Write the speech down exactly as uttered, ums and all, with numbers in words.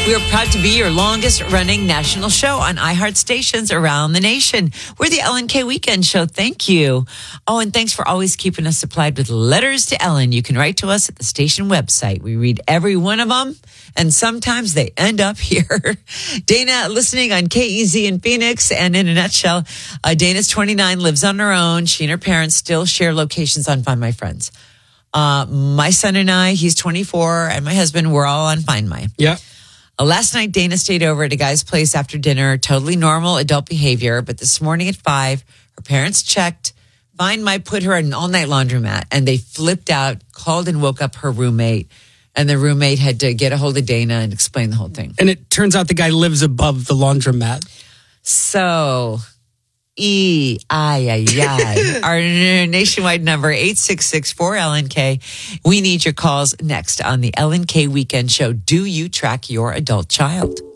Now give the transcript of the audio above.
We are proud to be your longest running national show on iHeart stations around the nation. We're the Ellen K Weekend Show. Thank you. Oh, and thanks for always keeping us supplied with letters to Ellen. You can write to us at the station website. We read every one of them, and sometimes they end up here. Dana, listening on K E Z in Phoenix, and in a nutshell, uh, Dana's twenty-nine, lives on her own. She and her parents still share locations on Find My Friends. Uh, my son and I, he's twenty-four, and my husband, we're all on Find My. Yeah. Uh, last night, Dana stayed over at a guy's place after dinner. Totally normal adult behavior. But this morning at five, her parents checked. Find My put her in an all-night laundromat, and they flipped out, called and woke up her roommate. And the roommate had to get a hold of Dana and explain the whole thing. And it turns out the guy lives above the laundromat. So, E I I I. Our nationwide number, eight six six four L N K. We need your calls next on the Ellen K Weekend Show. Do you track your adult child?